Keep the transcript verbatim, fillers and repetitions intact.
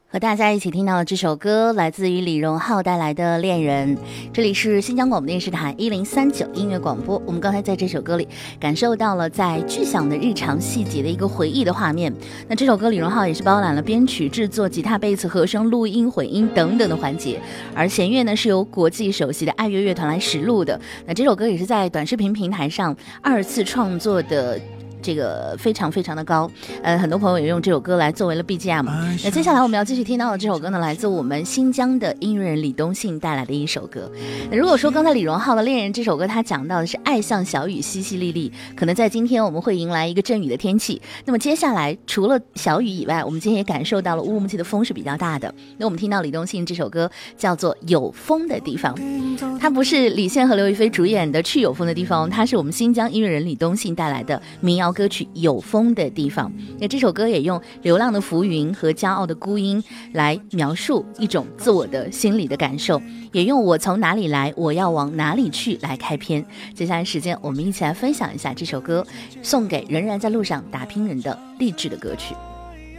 和大家一起听到的这首歌来自于李荣浩带来的《恋人》，这里是新疆广播电视台一零三九音乐广播。我们刚才在这首歌里感受到了在巨响的日常细节的一个回忆的画面。那这首歌李荣浩也是包揽了编曲、制作、吉他、贝斯、和声、录音、混音等等的环节，而弦乐呢是由国际首席的爱乐乐团来实录的。那这首歌也是在短视频平台上二次创作的，这个非常非常的高，呃，很多朋友也用这首歌来作为了 B G M。 那接下来我们要继续听到的这首歌呢，来自我们新疆的音乐人李东信带来的一首歌。那如果说刚才李荣浩的《恋人》这首歌，他讲到的是爱像小雨淅淅沥沥，可能在今天我们会迎来一个阵雨的天气。那么接下来除了小雨以外，我们今天也感受到了乌鲁木齐的风是比较大的。那我们听到李东信这首歌叫做《有风的地方》，它不是李现和刘亦菲主演的《去有风的地方》，它是我们新疆音乐人李东信带来的民谣歌曲《有风的地方》。那这首歌也用流浪的浮云和骄傲的孤鹰来描述一种自我的心理的感受，也用我从哪里来，我要往哪里去来开篇。接下来时间我们一起来分享一下这首歌送给仍然在路上打拼人的励志的歌曲。